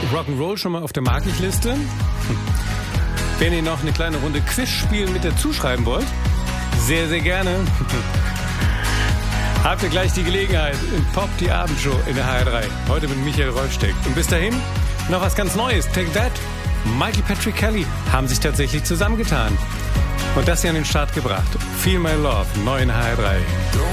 Rock'n'Roll schon mal auf der Mag-ich-Liste? Wenn ihr noch eine kleine Runde Quiz spielen mit dazu schreiben wollt, sehr, sehr gerne. Habt ihr gleich die Gelegenheit in Pop, die Abendshow in der HR3. Heute mit Michael Rolfsteck. Und bis dahin noch was ganz Neues. Take That. Michael Patrick Kelly haben sich tatsächlich zusammengetan. Und das hier an den Start gebracht. Feel My Love, neu in HR3.